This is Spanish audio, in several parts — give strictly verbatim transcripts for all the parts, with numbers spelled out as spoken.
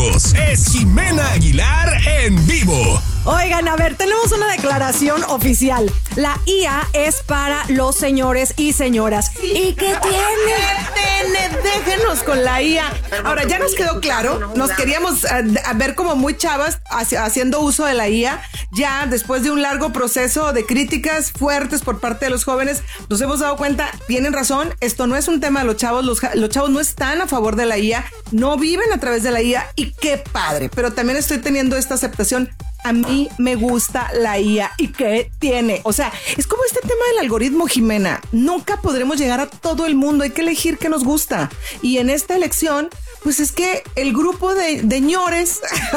adultos. Es Jimena Aguilar en vivo. Oigan, a ver, tenemos una declaración oficial. La I A es para los señores y señoras. Sí. ¿Y qué tiene? ¿Qué tiene? Déjenos con la I A. Ahora, ya nos quedó claro, nos queríamos uh, ver como muy chavas haciendo uso de la I A. Ya después de un largo proceso de críticas fuertes por parte de los jóvenes, nos hemos dado cuenta, tienen razón, esto no es un tema de los chavos, los, los chavos no están a favor de la I A, no viven a través de la I A y qué padre, pero también estoy teniendo esta aceptación. A mí me gusta la I A. ¿Y qué tiene? O sea, es como este tema del algoritmo, Jimena. Nunca podremos llegar a todo el mundo. Hay que elegir qué nos gusta. Y en esta elección, pues es que el grupo de, de ñores...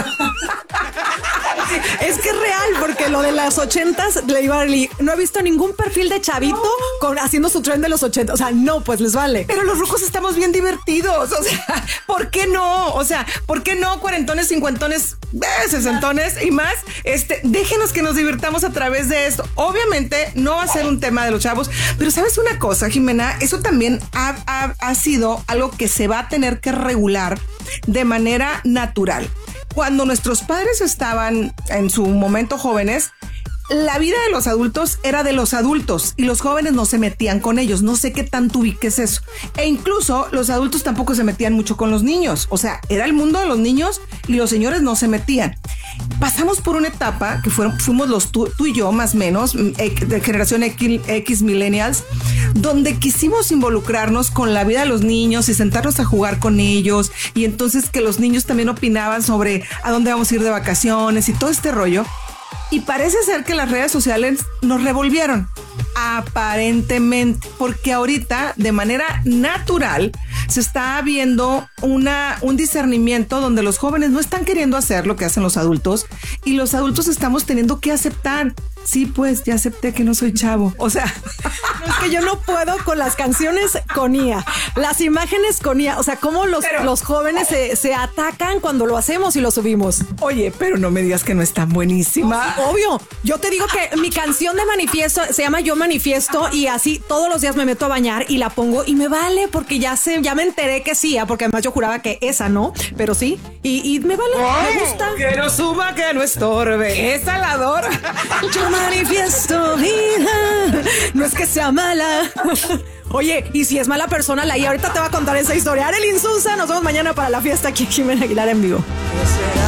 Es que es real, porque lo de las ochentas, le vale, no he visto ningún perfil de chavito con, haciendo su tren de los ochentas. O sea, no, pues les vale. Pero los rucos estamos bien divertidos. O sea, ¿por qué no? O sea, ¿por qué no cuarentones, cincuentones, eh, sesentones y más? Este, déjenos que nos divirtamos a través de esto. Obviamente no va a ser un tema de los chavos, pero ¿sabes una cosa, Jimena? Eso también ha, ha, ha sido algo que se va a tener que regular de manera natural. Cuando nuestros padres estaban en su momento jóvenes, la vida de los adultos era de los adultos y los jóvenes no se metían con ellos. No sé qué tanto ubiques eso. E incluso los adultos tampoco se metían mucho con los niños. O sea, era el mundo de los niños y los señores no se metían. Pasamos por una etapa que fueron, fuimos los tú, tú y yo más o menos, de generación X, X millennials, donde quisimos involucrarnos con la vida de los niños y sentarnos a jugar con ellos. Y entonces que los niños también opinaban sobre a dónde vamos a ir de vacaciones y todo este rollo. Y parece ser que las redes sociales nos revolvieron, aparentemente, porque ahorita de manera natural se está viendo una, un discernimiento donde los jóvenes no están queriendo hacer lo que hacen los adultos y los adultos estamos teniendo que aceptar. Sí, pues ya acepté que no soy chavo. O sea, no, es que yo no puedo con las canciones con I A, las imágenes con I A. O sea, cómo los, pero, los jóvenes se, se atacan cuando lo hacemos y lo subimos. Oye, pero no me digas que no es tan buenísima. Oh, sí, obvio. Yo te digo que mi canción de manifiesto se llama Yo Manifiesto y así todos los días me meto a bañar y la pongo y me vale porque ya sé, ya me enteré que sí, porque además yo juraba que esa no, pero sí. Y, y me vale, ay, me gusta. Que no suba, que no estorbe. Es salador. Yo manifiesto vida. No es que sea mala. Oye, y si es mala persona, la I A ahorita te va a contar esa historia. Arely Insunza, nos vemos mañana para la fiesta aquí en Jimena Aguilar en vivo.